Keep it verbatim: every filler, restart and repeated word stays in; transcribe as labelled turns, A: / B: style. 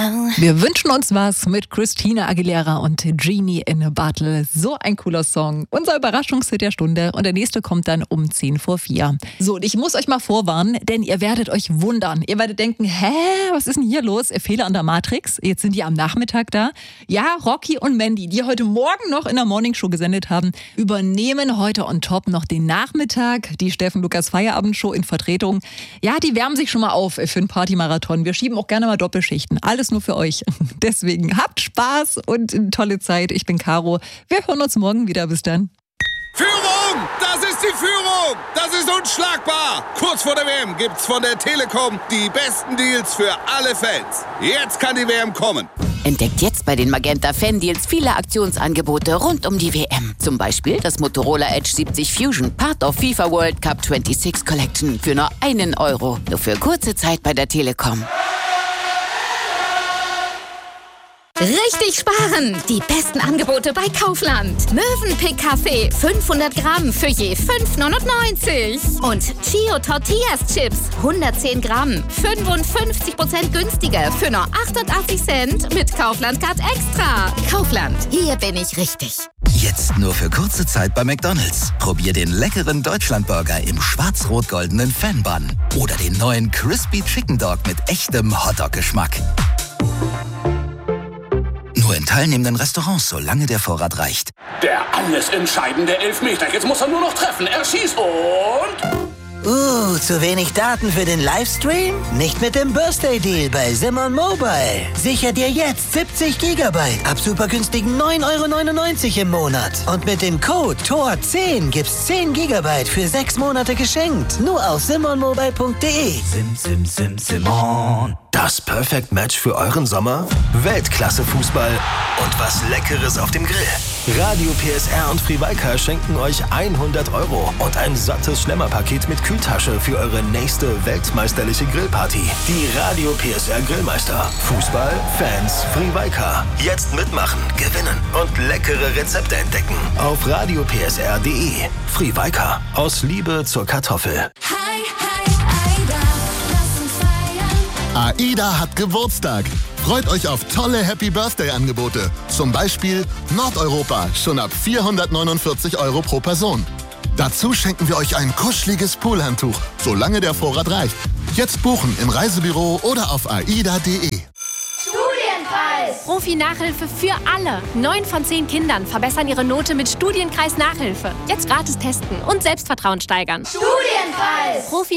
A: Wir wünschen uns was mit Christina Aguilera und Genie in a Bottle. So ein cooler Song. Unser Überraschungshit der Stunde und der nächste kommt dann um zehn vor vier. So, und ich muss euch mal vorwarnen, denn ihr werdet euch wundern. Ihr werdet denken, hä, was ist denn hier los? Fehler an der Matrix. Jetzt sind die am Nachmittag da. Ja, Rocky und Mandy, die heute Morgen noch in der Morningshow gesendet haben, übernehmen heute on top noch den Nachmittag. Die Steffen Lukas Feierabendshow in Vertretung. Ja, die wärmen sich schon mal auf für einen Partymarathon. Wir schieben auch gerne mal Doppelschichten. Alles nur für euch. Deswegen habt Spaß und eine tolle Zeit. Ich bin Caro. Wir hören uns morgen wieder. Bis dann.
B: Führung! Das ist die Führung! Das ist unschlagbar! Kurz vor der W M gibt's von der Telekom die besten Deals für alle Fans. Jetzt kann die W M kommen.
C: Entdeckt jetzt bei den Magenta Fan Deals viele Aktionsangebote rund um die W M. Zum Beispiel das Motorola Edge siebzig Fusion, Part of FIFA World Cup sechsundzwanzig Collection für nur einen Euro. Nur für kurze Zeit bei der Telekom.
D: Richtig sparen! Die besten Angebote bei Kaufland. Mövenpick Kaffee fünfhundert Gramm für je fünf neunundneunzig. Und Chio Tortillas Chips hundertzehn Gramm, fünfundfünfzig Prozent günstiger für nur achtundachtzig Cent mit Kaufland-Card Extra. Kaufland, hier bin ich richtig.
E: Jetzt nur für kurze Zeit bei McDonald's. Probier den leckeren Deutschlandburger im schwarz-rot-goldenen Fan-Bun. Oder den neuen Crispy Chicken Dog mit echtem Hotdog-Geschmack. Nur in teilnehmenden Restaurants, solange der Vorrat reicht.
F: Der alles entscheidende Elfmeter. Jetzt muss er nur noch treffen. Er schießt und...
G: Uh, zu wenig Daten für den Livestream? Nicht mit dem Birthday Deal bei Simon Mobile. Sicher dir jetzt siebzig Gigabyte ab super günstigen neun Euro neunundneunzig im Monat. Und mit dem Code T O R zehn gibt's zehn Gigabyte für sechs Monate geschenkt. Nur auf simon mobile punkt de.
H: Sim, sim, sim, Simon. Das Perfect Match für euren Sommer? Weltklasse Fußball und was Leckeres auf dem Grill. Radio P S R und Frivalka schenken euch hundert Euro und ein sattes Schlemmerpaket mit Kühltasche für eure nächste weltmeisterliche Grillparty. Die Radio P S R Grillmeister. Fußball, Fans, Frivalka. Jetzt mitmachen, gewinnen und leckere Rezepte entdecken. Auf radio p s r punkt de. Frivalka. Aus Liebe zur Kartoffel.
I: Hi, hi, Aida. Lass uns feiern.
J: AIDA hat Geburtstag. Freut euch auf tolle Happy-Birthday-Angebote. Zum Beispiel Nordeuropa, schon ab vierhundertneunundvierzig Euro pro Person. Dazu schenken wir euch ein kuscheliges Poolhandtuch, solange der Vorrat reicht. Jetzt buchen im Reisebüro oder auf aida punkt de.
K: Studienkreis! Profi-Nachhilfe für alle. Neun von zehn Kindern verbessern ihre Note mit Studienkreis Nachhilfe. Jetzt gratis testen und Selbstvertrauen steigern.
I: Studienkreis!
K: Profi